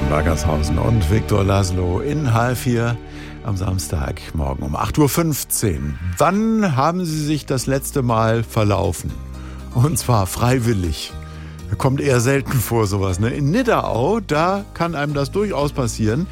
Wackershausen und Viktor Laszlo in H4 am Samstagmorgen um 8.15 Uhr. Wann haben Sie sich das letzte Mal verlaufen? Und zwar freiwillig. Kommt eher selten vor sowas. Ne? In Nidderau, da kann einem das durchaus passieren.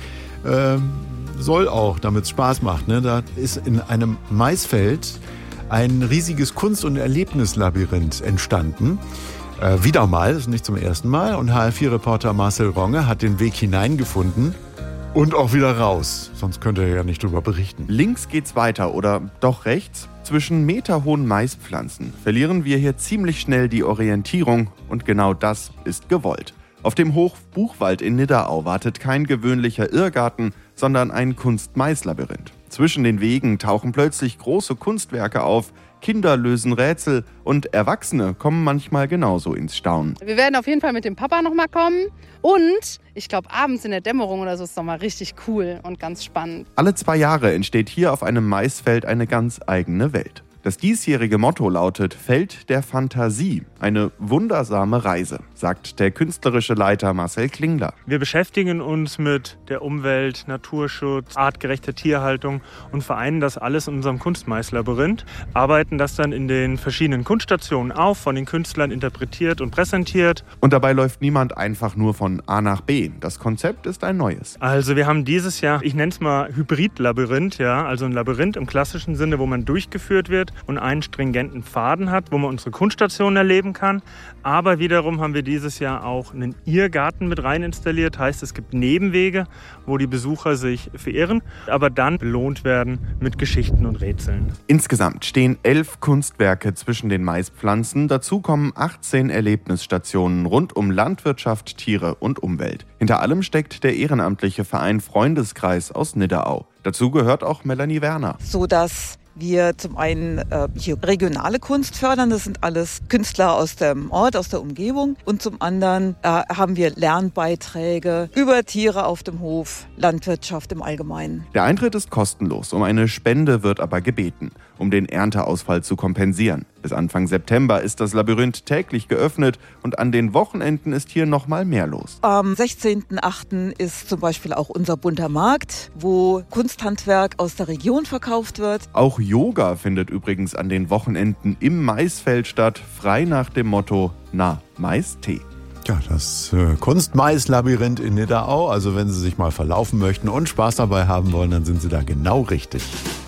Soll auch, damit es Spaß macht. Ne? Da ist in einem Maisfeld ein riesiges Kunst- und Erlebnislabyrinth entstanden. Wieder mal, das ist nicht zum ersten Mal. Und HR4-Reporter Marcel Ronge hat den Weg hineingefunden und auch wieder raus. Sonst könnte er ja nicht drüber berichten. Links geht's weiter oder doch rechts. Zwischen meterhohen Maispflanzen verlieren wir hier ziemlich schnell die Orientierung und genau das ist gewollt. Auf dem Hof Buchwald in Nidderau wartet kein gewöhnlicher Irrgarten, sondern ein Kunst-Mais-Labyrinth. Zwischen den Wegen tauchen plötzlich große Kunstwerke auf, Kinder lösen Rätsel und Erwachsene kommen manchmal genauso ins Staunen. Wir werden auf jeden Fall mit dem Papa nochmal kommen und ich glaube abends in der Dämmerung oder so ist es nochmal richtig cool und ganz spannend. Alle 2 Jahre entsteht hier auf einem Maisfeld eine ganz eigene Welt. Das diesjährige Motto lautet Feld der Fantasie, eine wundersame Reise, sagt der künstlerische Leiter Marcel Klingler. Wir beschäftigen uns mit der Umwelt, Naturschutz, artgerechter Tierhaltung und vereinen das alles in unserem Kunstmaislabyrinth, arbeiten das dann in den verschiedenen Kunststationen auf, von den Künstlern interpretiert und präsentiert. Und dabei läuft niemand einfach nur von A nach B. Das Konzept ist ein neues. Also wir haben dieses Jahr, ich nenne es mal Hybrid-Labyrinth, ja, also ein Labyrinth im klassischen Sinne, wo man durchgeführt wird und einen stringenten Faden hat, wo man unsere Kunststationen erleben kann. Aber wiederum haben wir dieses Jahr auch einen Irrgarten mit rein installiert. Heißt, es gibt Nebenwege, wo die Besucher sich verirren, aber dann belohnt werden mit Geschichten und Rätseln. Insgesamt stehen 11 Kunstwerke zwischen den Maispflanzen. Dazu kommen 18 Erlebnisstationen rund um Landwirtschaft, Tiere und Umwelt. Hinter allem steckt der ehrenamtliche Verein Freundeskreis aus Nidderau. Dazu gehört auch Melanie Werner. Sodass wir zum einen hier regionale Kunst fördern, das sind alles Künstler aus dem Ort, aus der Umgebung. Und zum anderen haben wir Lernbeiträge über Tiere auf dem Hof, Landwirtschaft im Allgemeinen. Der Eintritt ist kostenlos, um eine Spende wird aber gebeten, um den Ernteausfall zu kompensieren. Bis Anfang September ist das Labyrinth täglich geöffnet und an den Wochenenden ist hier noch mal mehr los. Am 16.08. ist zum Beispiel auch unser bunter Markt, wo Kunsthandwerk aus der Region verkauft wird. Auch Yoga findet übrigens an den Wochenenden im Maisfeld statt, frei nach dem Motto, na, Mais-Tee. Ja, das Kunst-Mais-Labyrinth in Nidderau. Also wenn Sie sich mal verlaufen möchten und Spaß dabei haben wollen, dann sind Sie da genau richtig.